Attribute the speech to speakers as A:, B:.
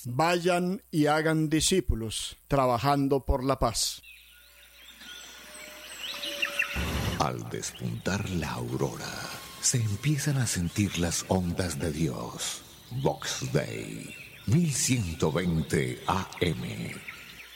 A: Vayan y hagan discípulos, trabajando por la paz.
B: Al despuntar la aurora, se empiezan a sentir las ondas de Dios. Vox Dei, 1120 AM.